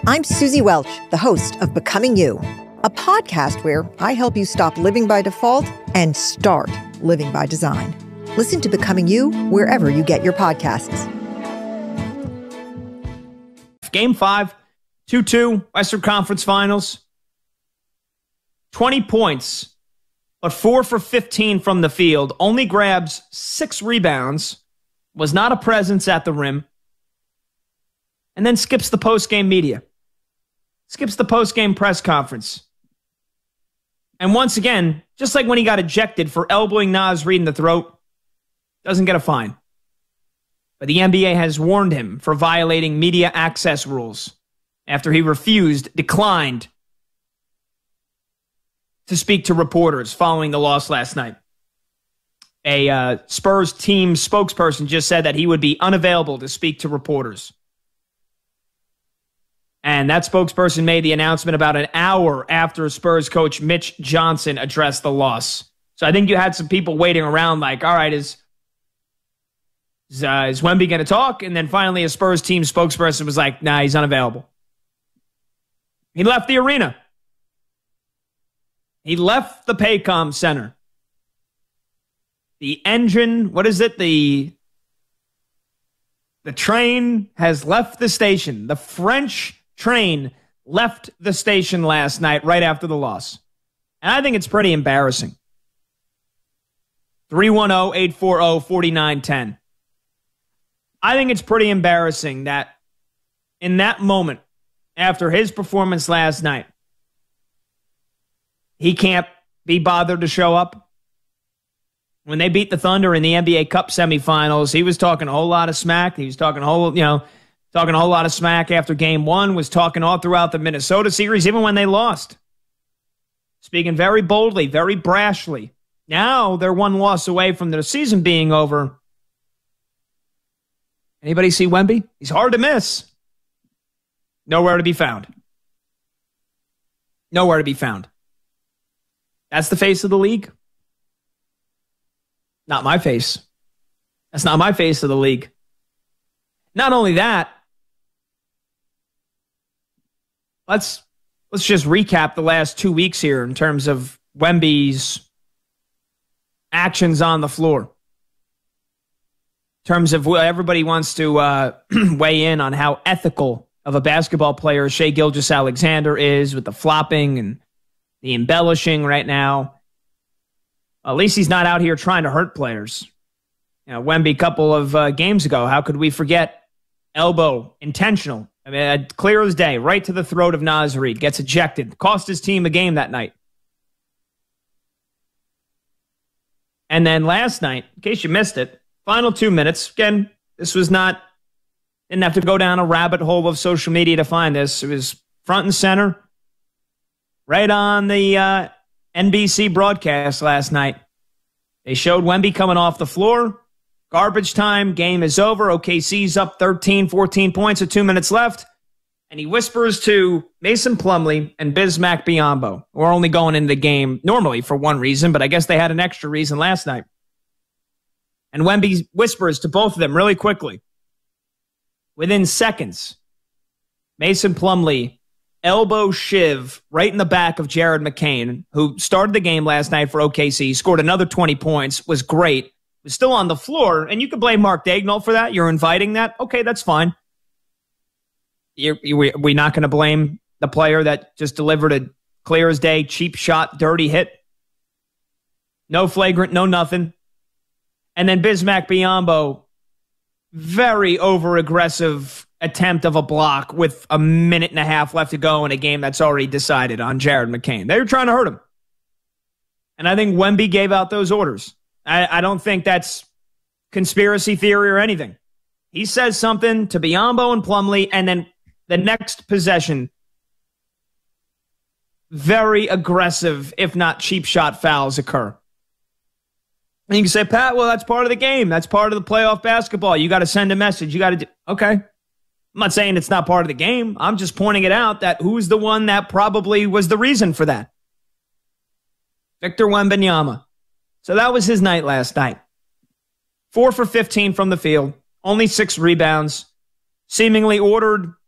I'm Susie Welch, the host of Becoming You, a podcast where I help you stop living by default and start living by design. Listen to Becoming You wherever you get your podcasts. Game 5, 2-2, Western Conference Finals. 20 points, but 4 for 15 from the field. Only grabs 6 rebounds. Was not a presence at the rim. And then skips the post-game media. Skips the post-game press conference. And once again, just like when he got ejected for elbowing Naz Reid in the throat, doesn't get a fine. But the NBA has warned him for violating media access rules after he declined to speak to reporters following the loss last night. A Spurs team spokesperson just said that he would be unavailable to speak to reporters. And that spokesperson made the announcement about an hour after Spurs coach Mitch Johnson addressed the loss. So I think you had some people waiting around like, all right, is Wemby going to talk? And then finally a Spurs team spokesperson was like, nah, he's unavailable. He left the arena. He left the Paycom Center. The engine, what is it? The train has left the station. The French train left the station last night right after the loss. And I think it's pretty embarrassing. 310-840-4910. I think it's pretty embarrassing that in that moment, after his performance last night, he can't be bothered to show up. When they beat the Thunder in the NBA Cup semifinals, he was talking a whole lot of smack. He was talking a whole lot of smack after game 1, was talking all throughout the Minnesota series, even when they lost. Speaking very boldly, very brashly. Now they're one loss away from the season being over. Anybody see Wemby? He's hard to miss. Nowhere to be found. Nowhere to be found. That's the face of the league. Not my face. That's not my face of the league. Not only that, let's just recap the last 2 weeks here in terms of Wemby's actions on the floor. In terms of what everybody wants to weigh in on how ethical of a basketball player Shai Gilgeous-Alexander is with the flopping and the embellishing right now. At least he's not out here trying to hurt players. You know, Wemby a couple of games ago, how could we forget? Elbow, intentional. I mean, clear as day, right to the throat of Naz Reid. Gets ejected. Cost his team a game that night. And then last night, in case you missed it, final 2 minutes. Again, this was not, didn't have to go down a rabbit hole of social media to find this. It was front and center, right on the NBC broadcast last night. They showed Wemby coming off the floor. Garbage time. Game is over. OKC's up 13, 14 points with 2 minutes left. And he whispers to Mason Plumlee and Bismack Biyombo. We're only going into the game normally for one reason, but I guess they had an extra reason last night. And Wemby whispers to both of them really quickly. Within seconds, Mason Plumlee elbow shiv right in the back of Jared McCain, who started the game last night for OKC, scored another 20 points, was great, was still on the floor, and you could blame Mark Daigneault for that. You're inviting that. Okay, that's fine. We're not going to blame the player that just delivered a clear as day, cheap shot, dirty hit. No flagrant, no nothing. And then Bismack Biyombo, very over-aggressive attempt of a block with a minute and a half left to go in a game that's already decided on Jared McCain. They were trying to hurt him. And I think Wemby gave out those orders. I don't think that's conspiracy theory or anything. He says something to Biyombo and Plumlee, and then the next possession, very aggressive, if not cheap shot fouls occur. And you can say, Pat, well, that's part of the game. That's part of the playoff basketball. You got to send a message. You got to do. Okay. I'm not saying it's not part of the game. I'm just pointing it out that who's the one that probably was the reason for that? Victor Wembanyama. So that was his night last night. 4 for 15 from the field. Only 6 rebounds. Seemingly ordered